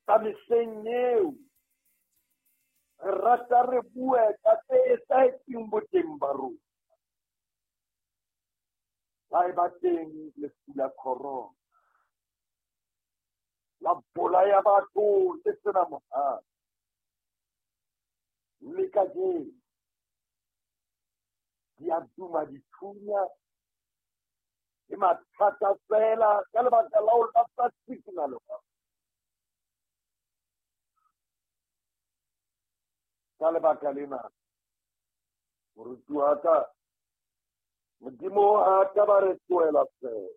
ka mehleng eo re rata re bue ka tse etsahetseng boteng ba rona. Ha e ba teng lefu la corona, la bolaya batho le sena mohate. Mme kajeno di a tuma dithunya le mathata fela ka lebaka la ho lahlwa signal. Ka lebaka lena, moruti wa ka, Modimo a ka ba re tlohela fela.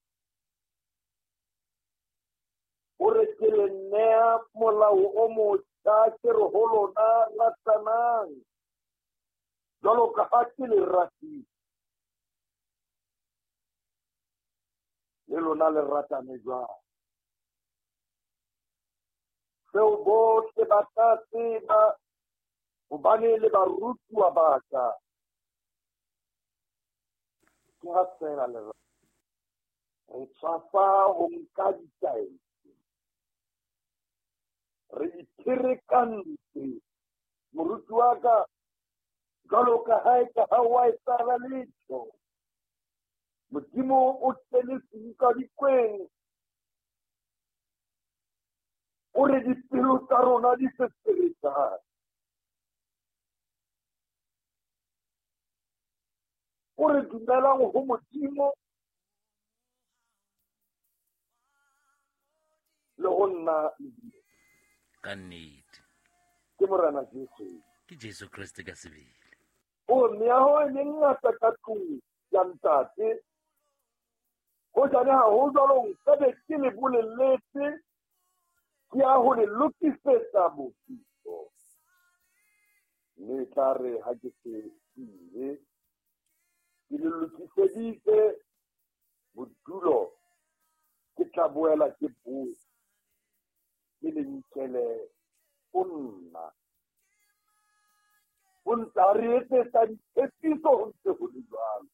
O re ke le nea molao o motjha ke re ho lona ratanang, jwalo ka ha ke le ratile. Le lona le ratane jwalo. Seo bohle ba tla tseba hobane le barutuwa ba ka. Ke ha feela le re tshwasa ho nka ditaelo. Re ipherekantse, moruti wa ka, jwalo ka ha e ka ha wa etsahala letho. Modimo o tsene sedikadikweng. O re dipelo tsa rona di seferetsane. O re dumelang ho Modimo le ho nna ka nnete. ke Morena Jesu. Ke Jesu Kriste ka sebele. O meaho e leng ngata ka tlung ya ntate. Ho jane ha ho jwalo nka be ke le bolelletse ke ya ho le lokisetsa bophelo. Mme tla re ha ke se ile ke le lokiseditse bodulo, ke tla boela ke bue ke le nkele ho nna. Ho ntsa re etsetsa ditshepiso ho ntse ho le jwalo.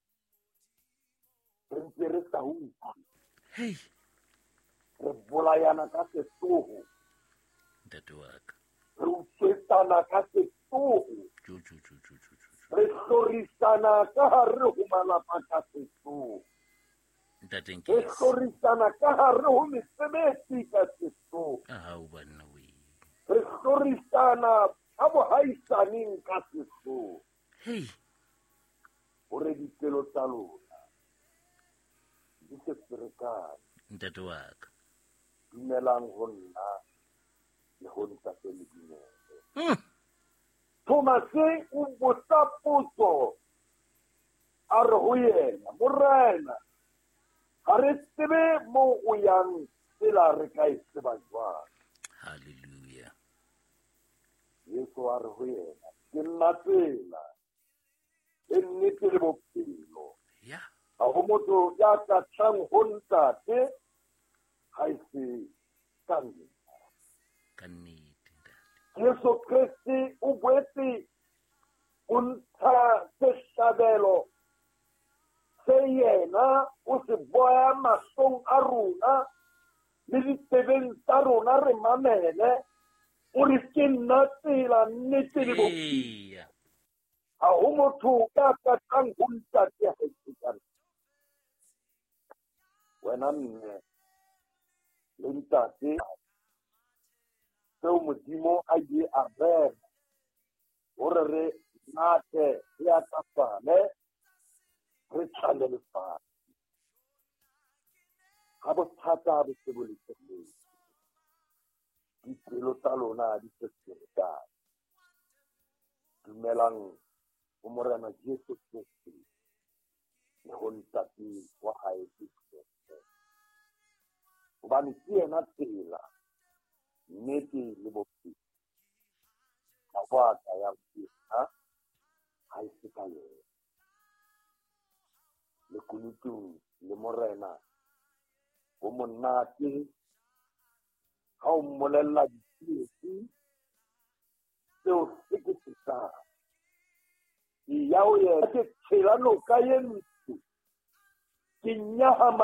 Re ntse re sa utlwe. Hei, Re bolayana ka sehlooho. ntate wa ka. Re utswetsana ka sehlooho. Re hlorisana ka hare ho malapa ka sehlooho. Ntate Re Nkesi. hlorisana ka hare ho mesebetsi ka sehlooho. Ahau banna we. Re hlorisana ka bohaisaneng ka sehlooho. Hei, Hore dipelo tsa lona di se ferekane. ntate wa ka. Dumelang ho nna le ho ntate le dumele. Thomase o botsa potso a re ho yena, Morena, ha re tsebe moo o yang tsela re ka e tseba jwang. Hallelujah. Yesu a re ho yena, ke nna tsela e nnete le bophelo. Ya. Ha ho motho ya ka tlang ho ntate ha e se ka nna. Ka nnete ntate. Yesu Kriste o boetse o ntsha sehlabelo se yena o se boya mahlong a rona le ditsebeng tsa rona re mamele. O re ke nna tsela, nnete le bophelo. Eya. Ha ho motho ya ka tlang ho ntate ha e se ka nna. Wena mme le ntate seo Modimo a di a bera hore re nate re atafale re tlale lefatshe. Ha bothata bo se bo le teng, dipelo tsa lona di se ferekane. Dumelang ho Morena Jesu Kriste le ho ntate wa hae Kriste. Hobane ke yena tsela, nnete le bophelo. Ka baka ya yena ha e se ka yena. Lekunutung le Morena ho monate ha o mmolella ditsietsi tseo se ke tsang. Ya o yena ke tshela noka ye ntsho ke nyahama